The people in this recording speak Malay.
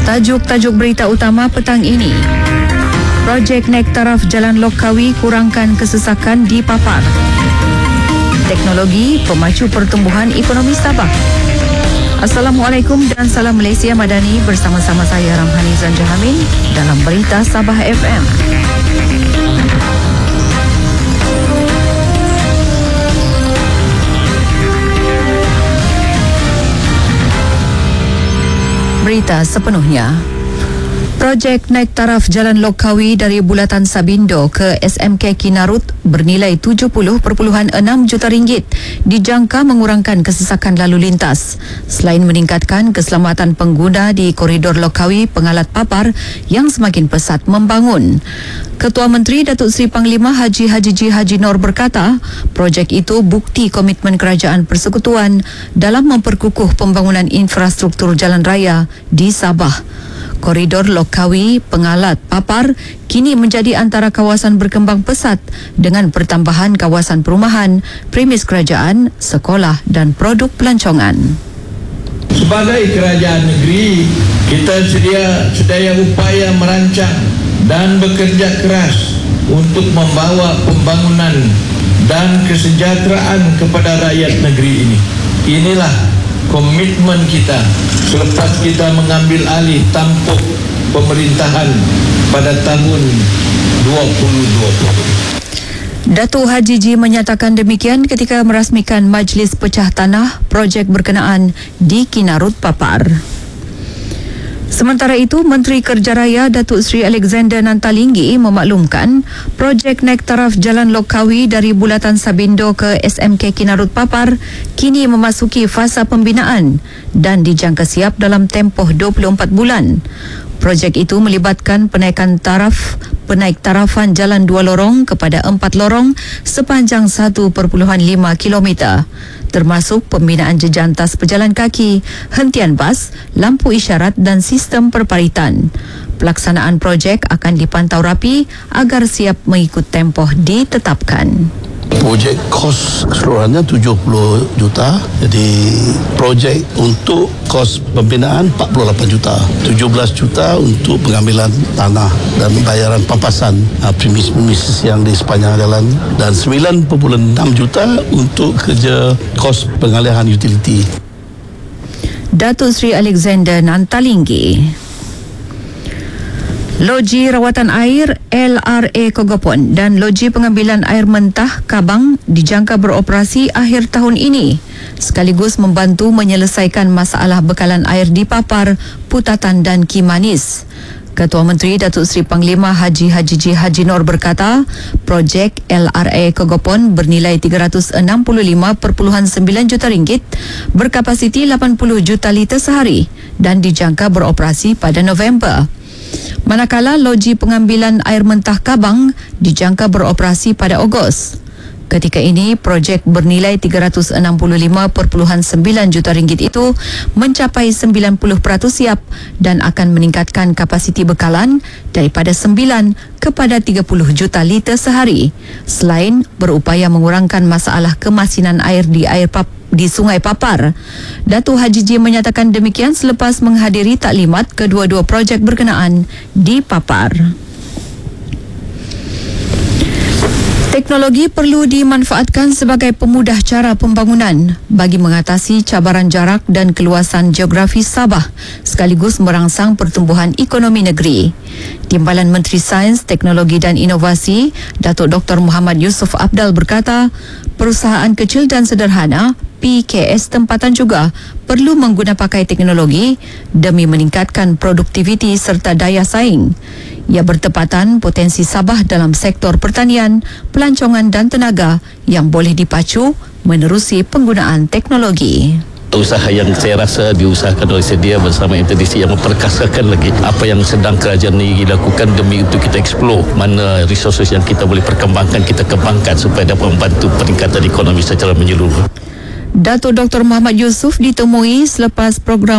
Tajuk-tajuk berita utama petang ini. Projek naik taraf Jalan Lokawi kurangkan kesesakan di Papar. Teknologi pemacu pertumbuhan ekonomi Sabah. Assalamualaikum dan salam Malaysia Madani, bersama-sama saya Ramhani Zanjahamin dalam Berita Sabah FM. Berita sepenuhnya. Projek naik taraf Jalan Lokawi dari Bulatan Sabindo ke SMK Kinarut bernilai 70.6 juta ringgit dijangka mengurangkan kesesakan lalu lintas selain meningkatkan keselamatan pengguna di koridor Lokawi Pengalat Papar yang semakin pesat membangun. Ketua Menteri Datuk Seri Panglima Haji Haji Noor berkata, projek itu bukti komitmen Kerajaan Persekutuan dalam memperkukuh pembangunan infrastruktur jalan raya di Sabah. Koridor Lokawi Pengalat Papar kini menjadi antara kawasan berkembang pesat dengan pertambahan kawasan perumahan, premis kerajaan, sekolah dan produk pelancongan. Sebagai kerajaan negeri, kita sedaya upaya merancang dan bekerja keras untuk membawa pembangunan dan kesejahteraan kepada rakyat negeri ini. Inilah komitmen kita selepas kita mengambil alih tampuk pemerintahan pada tahun 2020. Datuk Haji Ji menyatakan demikian ketika merasmikan Majlis Pecah Tanah projek berkenaan di Kinarut Papar. Sementara itu, Menteri Kerja Raya Datuk Seri Alexander Nantalinggi memaklumkan projek naik taraf Jalan Lokawi dari Bulatan Sabindo ke SMK Kinarut Papar kini memasuki fasa pembinaan dan dijangka siap dalam tempoh 24 bulan. Projek itu melibatkan penaik tarafan jalan 2 lorong kepada 4 lorong sepanjang 1.5 kilometer, termasuk pembinaan jejantas pejalan kaki, hentian bas, lampu isyarat dan sistem perparitan. Pelaksanaan projek akan dipantau rapi agar siap mengikut tempoh ditetapkan. Projek kos keseluruhannya 70 juta. Jadi projek untuk kos pembinaan 48 juta. 17 juta untuk pengambilan tanah dan bayaran pampasan premis-premis yang di sepanjang jalan, dan 9.6 juta untuk kerja kos pengalihan utiliti. Datuk Seri Alexander Nantalinggi. Loji rawatan air LRA Kogopon dan loji pengambilan air mentah Kabang dijangka beroperasi akhir tahun ini, sekaligus membantu menyelesaikan masalah bekalan air di Papar, Putatan dan Kimanis. Ketua Menteri Datuk Seri Panglima Haji Haji Noor berkata, projek LRA Kogopon bernilai 365.9 juta ringgit, berkapasiti 80 juta liter sehari dan dijangka beroperasi pada November. Manakala loji pengambilan air mentah Kabang dijangka beroperasi pada Ogos. Ketika ini, projek bernilai 365.9 juta ringgit itu mencapai 90% siap dan akan meningkatkan kapasiti bekalan daripada 9 kepada 30 juta liter sehari, selain berupaya mengurangkan masalah kemasinan air di Sungai Papar. Datuk Haji Ji menyatakan demikian selepas menghadiri taklimat kedua-dua projek berkenaan di Papar. Teknologi perlu dimanfaatkan sebagai pemudah cara pembangunan bagi mengatasi cabaran jarak dan keluasan geografi Sabah, sekaligus merangsang pertumbuhan ekonomi negeri. Timbalan Menteri Sains, Teknologi dan Inovasi, Datuk Dr. Muhammad Yusof Abdal berkata, perusahaan kecil dan sederhana PKS tempatan juga perlu menggunapakai teknologi demi meningkatkan produktiviti serta daya saing. Ia bertepatan potensi Sabah dalam sektor pertanian, pelancongan dan tenaga yang boleh dipacu menerusi penggunaan teknologi. Usaha yang saya rasa diusahakan oleh sedia bersama interdisi yang memperkasakan lagi apa yang sedang kerajaan ini lakukan demi untuk kita explore mana resources yang kita boleh perkembangkan, kita kembangkan supaya dapat membantu peningkatan ekonomi secara menyeluruh. Datuk Dr. Muhammad Yusof ditemui selepas program